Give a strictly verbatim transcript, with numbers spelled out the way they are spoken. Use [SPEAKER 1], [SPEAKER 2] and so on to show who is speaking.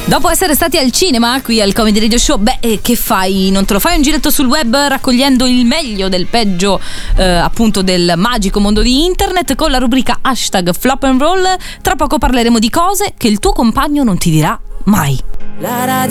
[SPEAKER 1] Dopo essere stati al cinema qui al Comedy Radio Show, beh, eh, che fai? Non te lo fai un giretto sul web raccogliendo il meglio del peggio eh, appunto del magico mondo di internet con la rubrica hashtag Flop and Roll? Tra poco parleremo di cose che il tuo compagno non ti dirà mai.